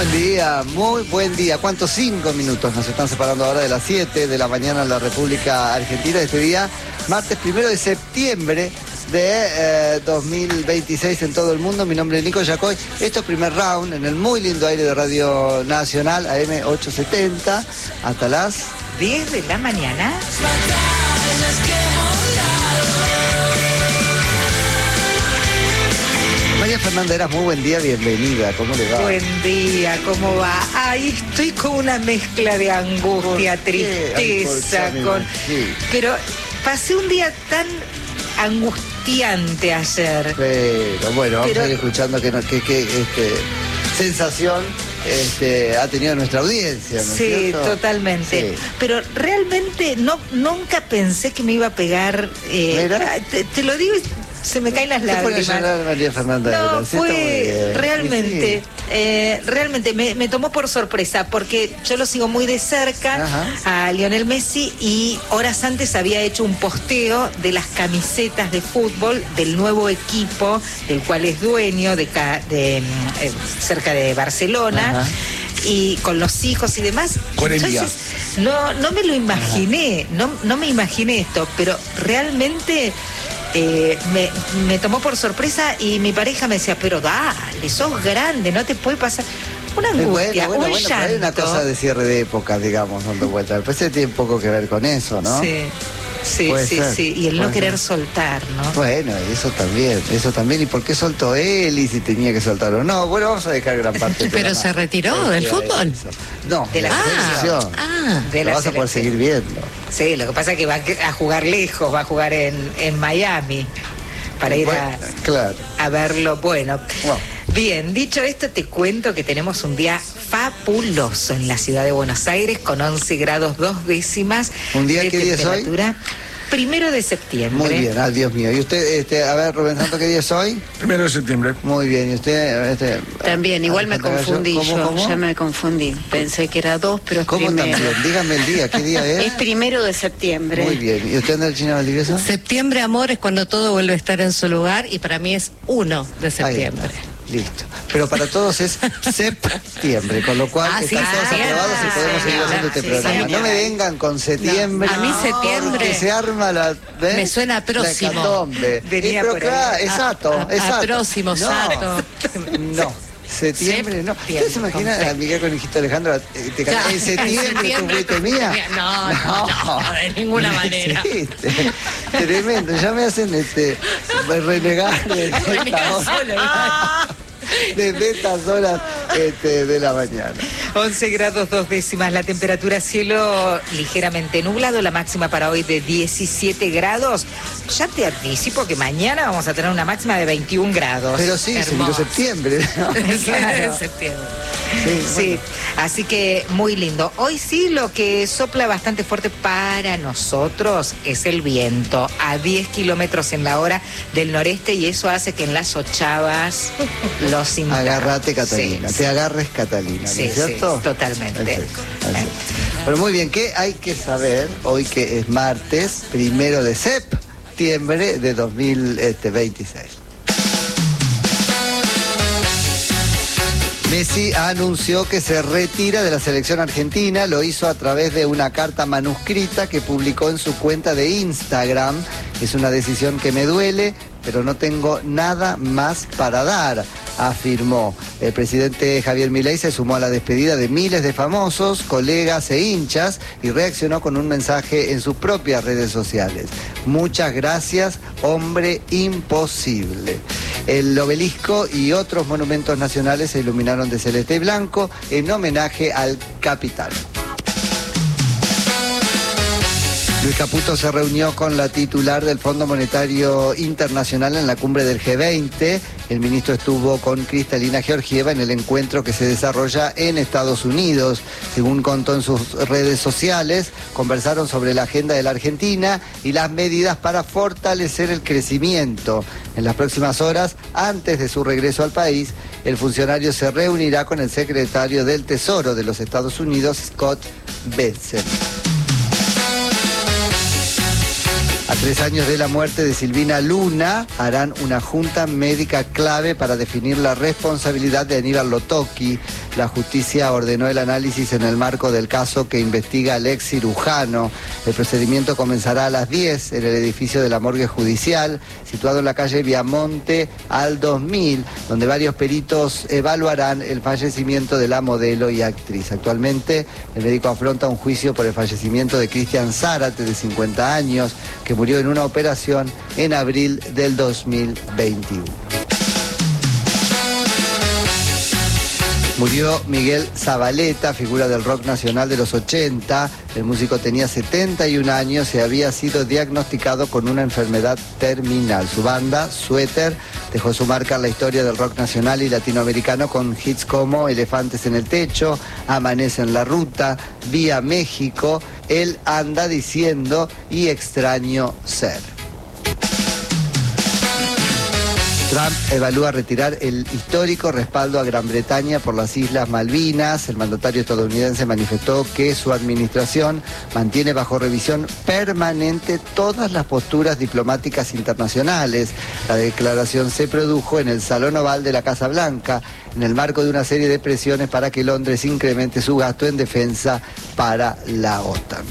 muy buen día. ¿Cuántos? 5 minutos nos están separando ahora de las 7 de la mañana en la República Argentina. Este día, martes 1 de septiembre de 2026 en todo el mundo. Mi nombre es Nico Yacoy. Esto es Primer Round en el muy lindo aire de Radio Nacional, AM 870, hasta las 10 de la mañana. María Fernanda Eras, muy buen día, bienvenida. ¿Cómo le va? Buen día, ¿cómo va? Ay, estoy con una mezcla de angustia, tristeza, pero pasé un día tan angustiante ayer. Pero bueno, vamos a ir escuchando qué sensación ha tenido nuestra audiencia, ¿no es cierto? Totalmente. Sí. Pero realmente nunca pensé que me iba a pegar. Te lo digo, se me caen las lágrimas. María Fernanda. No, fue realmente, realmente me tomó por sorpresa, porque yo lo sigo muy de cerca. Ajá. A Lionel Messi, y horas antes había hecho un posteo de las camisetas de fútbol del nuevo equipo del cual es dueño cerca de Barcelona. Ajá. Y con los hijos y demás. Entonces, no me lo imaginé, no me imaginé esto, pero realmente me tomó por sorpresa, y mi pareja me decía, pero dale, sos grande, no te puede pasar. Una angustia, un llanto. Pero hay una cosa de cierre de época, digamos, dando vuelta. Después tiene un poco que ver con eso, ¿no? Sí, y el no querer soltar, ¿no? Bueno, eso también. ¿Y por qué soltó él? Y si tenía que soltar o no. Bueno, vamos a dejar gran parte. ¿Pero se retiró del fútbol? No, de la selección. Lo vas a poder seguir viendo. Sí, lo que pasa es que va a jugar lejos, va a jugar en Miami para ir a verlo. Bueno, bien, dicho esto, te cuento que tenemos un día fabuloso en la ciudad de Buenos Aires, con 11 grados 2 décimas. ¿Un día qué día es hoy? 1 de septiembre. Muy bien, Dios mío. ¿Y usted, a ver, Rubén Santo, qué día es hoy? 1 de septiembre. Muy bien. ¿Y usted? También, igual me confundí. ¿Cómo? Ya me confundí. Pensé que era 2, pero es ¿Cómo primero. También? Dígame el día, ¿qué día es? Es 1 de septiembre. Muy bien. ¿Y usted, China Valdivieso? Septiembre, amor, es cuando todo vuelve a estar en su lugar, y para mí es 1 de septiembre. Listo. Pero para todos es septiembre, con lo cual están todos aprobados y podemos seguir haciendo este programa. No me vengan con septiembre. A mí septiembre porque se arma me suena próximo. Pero claro, exacto. Próximo, exacto. No. Septiembre, no. ¿Usted se imagina a Miguel con hijito Alejandro? ¿En septiembre tú fuiste mía? No, de ninguna manera. Tremendo, ya me hacen renegar desde estas horas de la mañana. 11 grados 2 décimas la temperatura, cielo ligeramente nublado, la máxima para hoy de 17 grados. Ya te anticipo que mañana vamos a tener una máxima de 21 grados. Pero sí, es septiembre, ¿no? Claro. Septiembre. Sí, así que muy lindo. Hoy sí, lo que sopla bastante fuerte para nosotros es el viento, a 10 kilómetros en la hora del noreste, y eso hace que en las ochavas los sintamos. Agárrate, Catalina, te agarres, Catalina, ¿no es cierto? Sí, totalmente. Pero muy bien, ¿qué hay que saber hoy que es martes 1 de septiembre de 2026? Messi anunció que se retira de la selección argentina. Lo hizo a través de una carta manuscrita que publicó en su cuenta de Instagram. Es una decisión que me duele, pero no tengo nada más para dar, afirmó. El presidente Javier Milei se sumó a la despedida de miles de famosos, colegas e hinchas, y reaccionó con un mensaje en sus propias redes sociales. Muchas gracias, hombre imposible. El obelisco y otros monumentos nacionales se iluminaron de celeste y blanco en homenaje al capitán. Luis Caputo se reunió con la titular del Fondo Monetario Internacional en la cumbre del G20. El ministro estuvo con Cristalina Georgieva en el encuentro que se desarrolla en Estados Unidos. Según contó en sus redes sociales, conversaron sobre la agenda de la Argentina y las medidas para fortalecer el crecimiento. En las próximas horas, antes de su regreso al país, el funcionario se reunirá con el secretario del Tesoro de los Estados Unidos, Scott Bessent. 3 años de la muerte de Silvina Luna harán una junta médica clave para definir la responsabilidad de Aníbal Lotocchi. La justicia ordenó el análisis en el marco del caso que investiga al ex cirujano. El procedimiento comenzará a las 10 en el edificio de la morgue judicial, situado en la calle Viamonte al 2000, donde varios peritos evaluarán el fallecimiento de la modelo y actriz. Actualmente, el médico afronta un juicio por el fallecimiento de Cristian Zárate, de 50 años, que murió en una operación en abril del 2021. Murió Miguel Zavaleta, figura del rock nacional de los 80. El músico tenía 71 años y había sido diagnosticado con una enfermedad terminal. Su banda, Suéter, dejó su marca en la historia del rock nacional y latinoamericano con hits como Elefantes en el Techo, Amanece en la Ruta, Vía México, Él anda diciendo y Extraño ser. Trump evalúa retirar el histórico respaldo a Gran Bretaña por las Islas Malvinas. El mandatario estadounidense manifestó que su administración mantiene bajo revisión permanente todas las posturas diplomáticas internacionales. La declaración se produjo en el Salón Oval de la Casa Blanca, en el marco de una serie de presiones para que Londres incremente su gasto en defensa para la OTAN.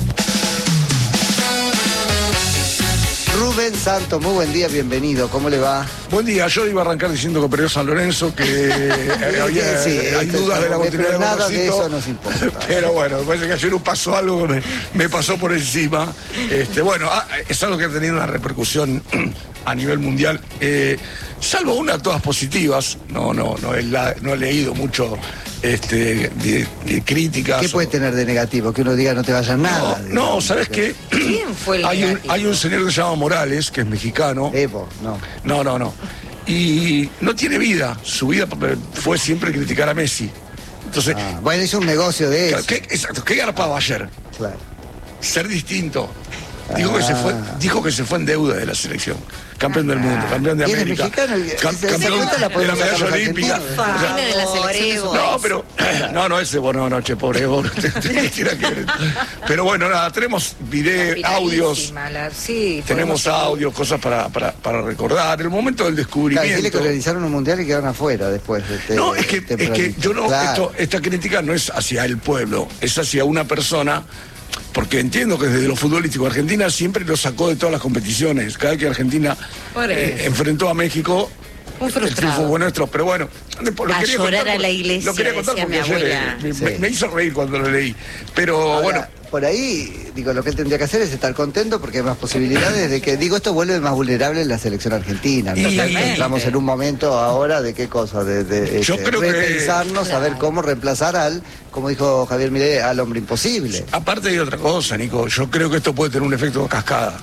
Rubén Santos, muy buen día, bienvenido, ¿cómo le va? Buen día, yo iba a arrancar diciendo que perdió San Lorenzo, que hay dudas de la continuidad de nada de eso nos importa. Pero bueno, me parece que ayer pasó algo que me pasó por encima. Bueno, es algo que ha tenido una repercusión a nivel mundial, salvo una, todas positivas. No he leído mucho de críticas. ¿Qué puede tener de negativo? Que uno diga no te vayas nada. No, ¿sabes qué? ¿Quién fue el hay un señor que se llama Morales, que es mexicano. Evo, no. No. Y no tiene vida. Su vida fue siempre criticar a Messi. Entonces, bueno, hizo un negocio de eso. Exacto, ¿qué garpaba ayer? Claro. Ser distinto. Dijo que se fue en deuda de la selección. Campeón del mundo, campeón de América. Campeón de la medalla olímpica. No, pero. No, ese no, che, pobre Evo. Pero bueno, nada, tenemos audios. Tenemos audios, cosas para recordar. El momento del descubrimiento. Decirle que organizaron un mundial y quedaron afuera después. No, es que yo no. Claro. Esta crítica no es hacia el pueblo, es hacia una persona. Porque entiendo que desde lo futbolístico Argentina siempre lo sacó de todas las competiciones. Cada vez que Argentina enfrentó a México, el triunfo fue nuestro. Pero bueno, a llorar a la iglesia, lo quería contar porque ayer me hizo reír cuando lo leí. Pero ahora, bueno, por ahí, lo que él tendría que hacer es estar contento porque hay más posibilidades de que, esto vuelve más vulnerable en la selección argentina. Estamos en un momento ahora de qué cosa, yo creo repensarnos, a ver cómo reemplazar como dijo Javier Milei, al hombre imposible. Aparte de otra cosa, Nico, yo creo que esto puede tener un efecto de cascada.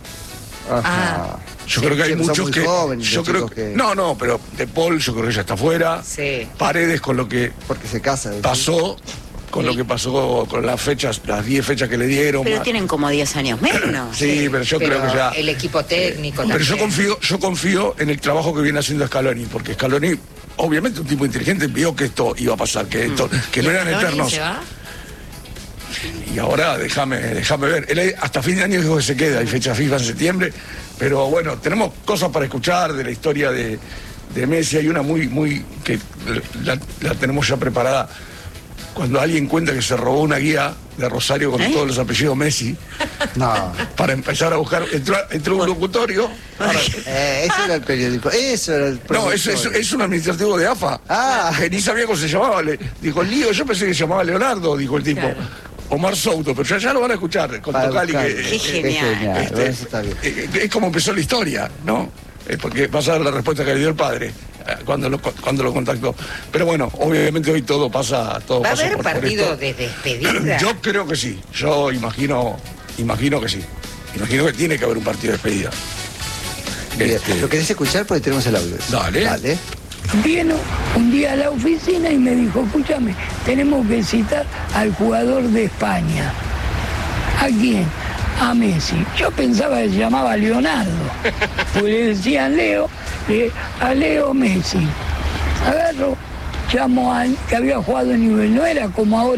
Yo creo que hay muchos que... Jóvenes, yo creo que... No, pero De Paul yo creo que ya está fuera. Sí. Paredes con lo que... Porque se casa. Pasó... Con lo que pasó con las fechas, las 10 fechas que le dieron. Pero tienen como 10 años menos. Sí, pero yo creo que ya... El equipo técnico pero yo confío en el trabajo que viene haciendo Scaloni, porque Scaloni, obviamente un tipo inteligente, vio que esto iba a pasar, que no eran eternos. ¿Se va? Y ahora déjame ver. Él hasta fin de año dijo que se queda, hay fecha FIFA en septiembre, pero bueno, tenemos cosas para escuchar de la historia de Messi. Hay una muy que la tenemos ya preparada. Cuando alguien cuenta que se robó una guía de Rosario con todos los apellidos Messi, para empezar a buscar, entró un locutorio. Eso era el periódico. No, es un administrativo de AFA. Que ni sabía cómo se llamaba. Dijo, Lío, yo pensé que se llamaba Leonardo, dijo el tipo. Claro. Omar Souto, pero ya lo van a escuchar con Tocali. Qué genial. Eso está bien. Es como empezó la historia, ¿no? Porque vas a dar la respuesta que le dio el padre cuando lo contactó. Pero bueno, obviamente hoy todo pasa. ¿Va a haber partido de despedida? Yo creo que sí. Yo imagino que sí. Imagino que tiene que haber un partido de despedida. ¿Lo querés escuchar? Porque tenemos el audio. Dale. Vino un día a la oficina y me dijo, escúchame, tenemos que citar al jugador de España. ¿A quién? A Messi. Yo pensaba que se llamaba Leonardo, pues le decían a Leo Messi. Agarro, llamo a que había jugado en nivel, no era como ahora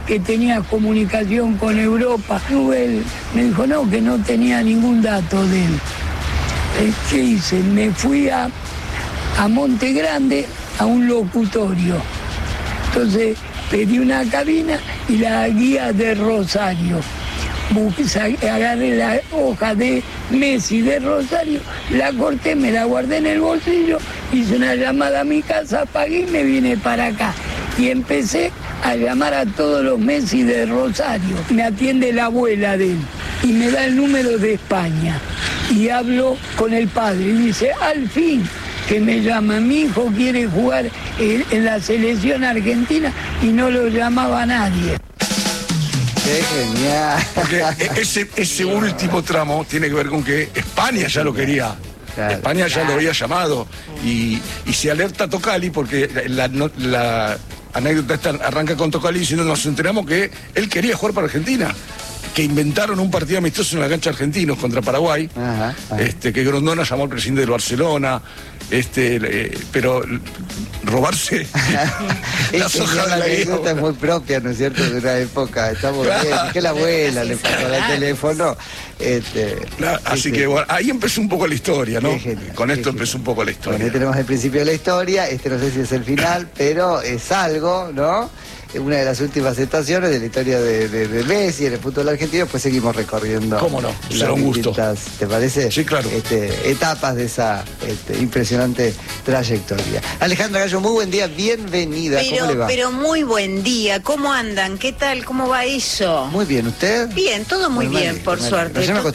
que tenía comunicación con Europa. Él me dijo no, que no tenía ningún dato de él. ¿Qué hice? Me fui a Monte Grande a un locutorio. Entonces pedí una cabina y la guía de Rosario. Agarré la hoja de Messi de Rosario, la corté, me la guardé en el bolsillo, hice una llamada a mi casa, pagué y me vine para acá. Y empecé a llamar a todos los Messi de Rosario. Me atiende la abuela de él y me da el número de España. Y hablo con el padre y dice, al fin que me llama, mi hijo quiere jugar en la selección argentina y no lo llamaba nadie. ¡Qué genial! Porque ese último tramo tiene que ver con que España ya lo quería. Claro, España ya lo había llamado. Y se alerta a Tocali porque la anécdota esta arranca con Tocali diciendo nos enteramos que él quería jugar para Argentina. Que inventaron un partido amistoso en la cancha Argentinos contra Paraguay. Que Grondona llamó al presidente del Barcelona. Pero robarse las hojas de la anécdota es muy propia, ¿no es cierto?, de una época. Estamos bien, que la abuela le pasó el teléfono. Así que bueno, ahí empezó un poco la historia, ¿no? Con esto empezó un poco la historia. Bueno, ahí tenemos el principio de la historia, no sé si es el final, pero es algo, ¿no? Una de las últimas estaciones de la historia de Messi en el fútbol argentino, pues seguimos recorriendo. ¿Cómo no? Será un gusto. ¿Te parece? Sí, claro. Etapas de esa impresionante trayectoria. Alejandra Gallo, muy buen día, bienvenida. ¿Cómo le va? Pero muy buen día, ¿cómo andan? ¿Qué tal? ¿Cómo va eso? Muy bien, ¿usted? Bien, todo muy bien, por suerte.